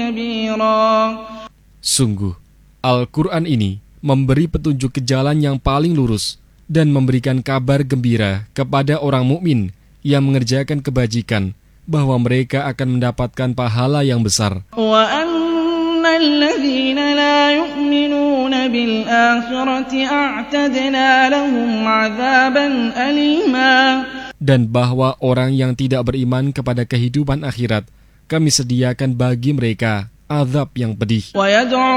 كبيرا. Sungguh, Al-Quran ini memberi petunjuk ke jalan yang paling lurus dan memberikan kabar gembira kepada orang mukmin yang mengerjakan kebajikan bahwa mereka akan mendapatkan pahala yang besar. وَأَنَّ الَّذِينَ لَا يُؤْمِنُونَ بِالْآخِرَةِ أَعْتَدْنَا لَهُمْ عَذَابًا أَلِيمًا. Dan bahwa orang yang tidak beriman kepada kehidupan akhirat, kami sediakan bagi mereka azab yang pedih.